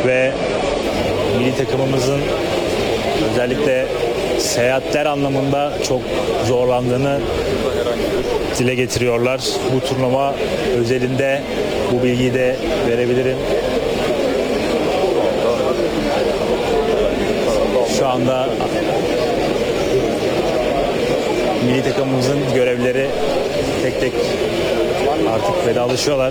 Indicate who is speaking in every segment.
Speaker 1: ve milli takımımızın özellikle seyahatler anlamında çok zorlandığını dile getiriyorlar. Bu turnuva özelinde bu bilgiyi de verebilirim. Şu anda milli takımımızın görevlileri tek tek artık vedalaşıyorlar.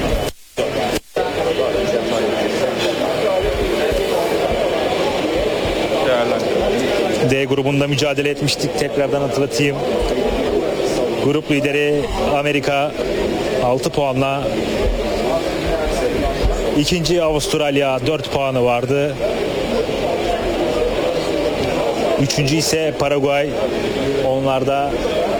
Speaker 1: D grubunda mücadele etmiştik. Tekrardan hatırlatayım. Grup lideri Amerika 6 puanla. İkinci Avustralya 4 puanı vardı. Üçüncü ise Paraguay. Onlar da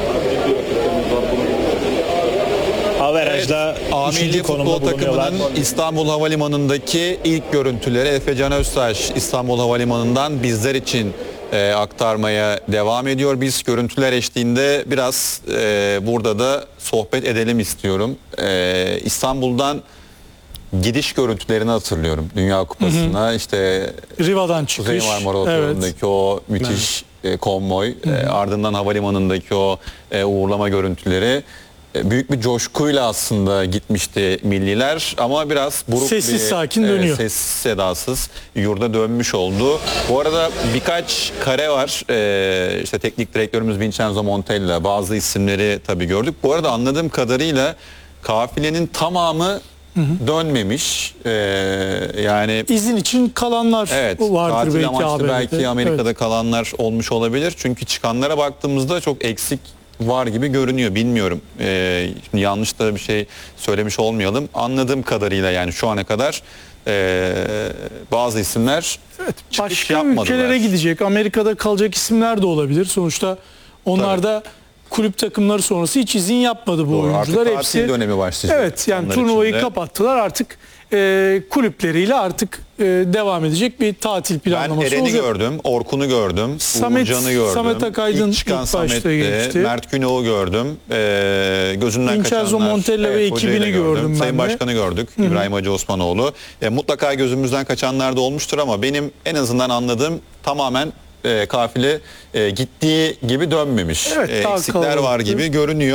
Speaker 1: averajla
Speaker 2: A-Milli Futbol takımının İstanbul Havalimanı'ndaki ilk görüntüleri Efe Can Öztaş İstanbul Havalimanı'ndan bizler için aktarmaya devam ediyor. Biz görüntüler eşliğinde biraz burada da sohbet edelim istiyorum. İstanbul'dan gidiş görüntülerini hatırlıyorum. Dünya Kupası'na işte
Speaker 3: Riva'dan çıkış.
Speaker 2: Kuzey Marmara Otoyolu'ndaki o müthiş konvoy, ardından havalimanındaki o uğurlama görüntüleri. Büyük bir coşkuyla aslında gitmişti milliler ama biraz buruk
Speaker 3: sessiz sakin dönüyor.
Speaker 2: Sessiz sedasız yurda dönmüş oldu. Bu arada birkaç kare var. İşte teknik direktörümüz Vincenzo Montella, bazı isimleri tabii gördük. Bu arada anladığım kadarıyla kafilenin tamamı dönmemiş. Yani
Speaker 3: izin için kalanlar vardır belki
Speaker 2: amaçlı belki Amerika'da
Speaker 3: evet.
Speaker 2: kalanlar olmuş olabilir. Çünkü çıkanlara baktığımızda çok eksik var gibi görünüyor. Bilmiyorum. Yanlış da bir şey söylemiş olmayalım. Anladığım kadarıyla yani şu ana kadar bazı isimler çıkış
Speaker 3: başka
Speaker 2: yapmadılar.
Speaker 3: ülkelere gidecek. Amerika'da kalacak isimler de olabilir. Sonuçta onlar da kulüp takımları sonrası hiç izin yapmadı bu oyuncular.
Speaker 2: Artık
Speaker 3: hepsi
Speaker 2: tatil dönemi başlayacak.
Speaker 3: Evet, yani turnuvayı kapattılar. Artık kulüpleriyle artık devam edecek bir tatil planlaması olacak.
Speaker 2: Ben Eren'i gördüm, Orkun'u gördüm, Uğurcan'ı gördüm.
Speaker 3: Samet Akaydın
Speaker 2: İlk çıkan Samet'ti, Mert Günok'u gördüm. Gözünden
Speaker 3: Vincenzo
Speaker 2: kaçanlar.
Speaker 3: Montella ve ekibini gördüm ben
Speaker 2: Sayın
Speaker 3: de.
Speaker 2: Başkan'ı gördük, İbrahim Hacı Osmanoğlu. Mutlaka gözümüzden kaçanlar da olmuştur ama benim en azından anladığım tamamen kafile gittiği gibi dönmemiş.
Speaker 3: Evet,
Speaker 2: eksikler var gibi görünüyor.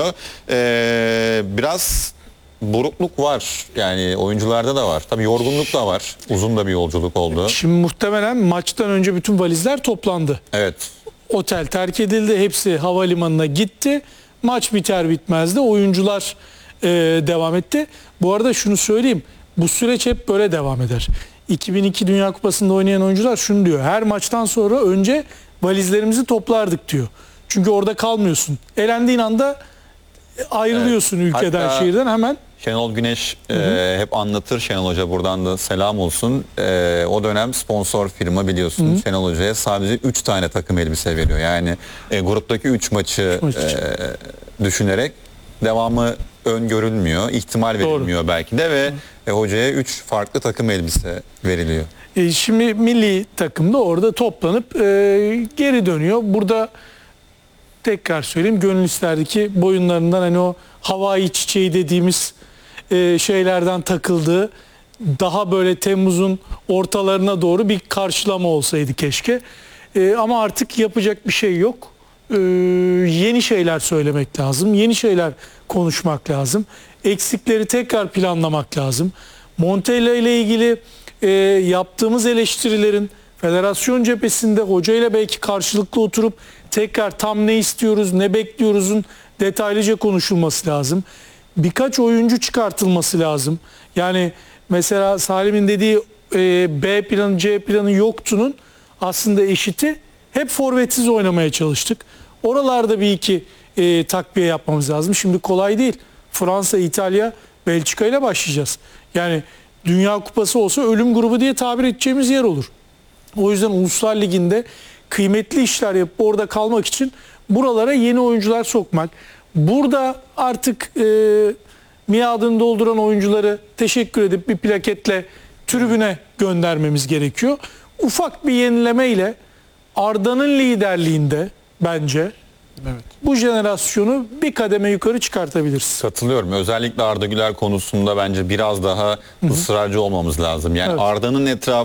Speaker 2: Biraz burukluk var. Yani oyuncularda da var. Tabii yorgunluk da var. Uzun da bir yolculuk oldu.
Speaker 3: Şimdi muhtemelen maçtan önce bütün valizler toplandı.
Speaker 2: Evet.
Speaker 3: Otel terk edildi. Hepsi havalimanına gitti. Maç biter bitmez de oyuncular devam etti. Bu arada şunu söyleyeyim. Bu süreç hep böyle devam eder. 2002 Dünya Kupası'nda oynayan oyuncular şunu diyor. Her maçtan sonra önce valizlerimizi toplardık diyor. Çünkü orada kalmıyorsun. Elendiğin anda ayrılıyorsun ülkeden,
Speaker 2: hatta
Speaker 3: şehirden hemen.
Speaker 2: Şenol Güneş hep anlatır. Şenol Hoca buradan da selam olsun. O dönem sponsor firma biliyorsun. Şenol Hoca'ya sadece 3 tane takım elbise veriyor. Yani gruptaki 3 maçı düşünerek devamı öngörülmüyor. İhtimal verilmiyor belki de ve hocaya 3 farklı takım elbise veriliyor.
Speaker 3: Şimdi milli takımda orada toplanıp geri dönüyor. Burada tekrar söyleyeyim, gönül isterdi ki boyunlarından hani o havai çiçeği dediğimiz şeylerden takıldığı, daha böyle Temmuz'un ortalarına doğru bir karşılama olsaydı keşke. Ama artık yapacak bir şey yok. Yeni şeyler söylemek lazım. Yeni şeyler konuşmak lazım. Eksikleri tekrar planlamak lazım. Montella ile ilgili yaptığımız eleştirilerin federasyon cephesinde hocayla belki karşılıklı oturup tekrar tam ne istiyoruz, ne bekliyoruzun detaylıca konuşulması lazım. Birkaç oyuncu çıkartılması lazım. Yani mesela Salim'in dediği B planı, C planı yoktunun aslında eşiti hep forvetsiz oynamaya çalıştık. Oralarda bir iki takviye yapmamız lazım. Şimdi kolay değil. Fransa, İtalya, Belçika ile başlayacağız. Yani Dünya Kupası olsa ölüm grubu diye tabir edeceğimiz yer olur. O yüzden Uluslar Ligi'nde kıymetli işler yapıp orada kalmak için buralara yeni oyuncular sokmak. Burada artık miadını dolduran oyuncuları teşekkür edip bir plaketle tribüne göndermemiz gerekiyor. Ufak bir yenilemeyle Arda'nın liderliğinde bence bu jenerasyonu bir kademe yukarı çıkartabiliriz.
Speaker 2: Katılıyorum. Özellikle Arda Güler konusunda bence biraz daha ısrarcı olmamız lazım. Yani Arda'nın etrafı